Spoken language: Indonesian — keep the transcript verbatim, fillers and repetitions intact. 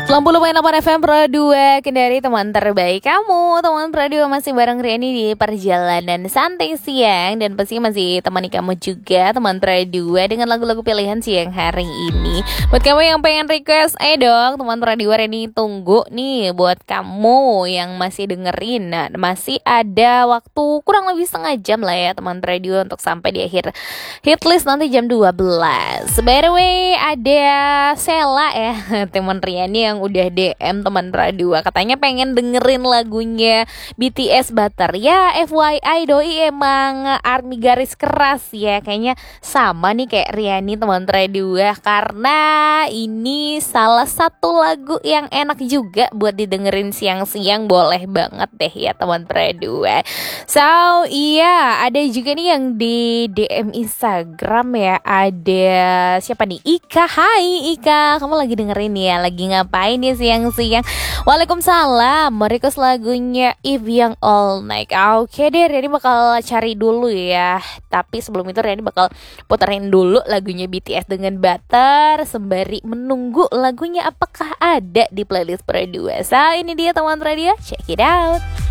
sembilan puluh koma delapan F M Pro dua Kendari, teman terbaik kamu. Teman Pro dua masih bareng Riani di perjalanan santai siang. Dan pasti masih temani kamu juga, teman Pro dua, dengan lagu-lagu pilihan siang hari ini. Buat kamu yang pengen request, eh dong, teman Pro dua, Riani tunggu nih. Buat kamu yang masih dengerin, nah, masih ada waktu kurang lebih setengah jam lah ya, teman Pro dua, untuk sampai di akhir hitlist nanti jam dua belas. By the way, ada Sela ya, teman Riani yang udah D M teman Radua, katanya pengen dengerin lagunya B T S Butter. Ya F Y I doi emang army garis keras ya, kayaknya sama nih kayak Riani teman Radua, karena ini salah satu lagu yang enak juga buat didengerin siang-siang. Boleh banget deh ya teman Radua. So iya, ada juga nih yang di D M Instagram ya, ada siapa nih, Ika. Hai Ika, kamu lagi dengerin ya, lagi ngapain ya siang-siang? Waalaikumsalam, merequest lagunya If Young All Night. Oke deh, Riani bakal cari dulu ya. Tapi sebelum itu Riani bakal puterin dulu lagunya B T S dengan Butter, sembari menunggu lagunya apakah ada di playlist Pro dua. So ini dia teman radio, check it out.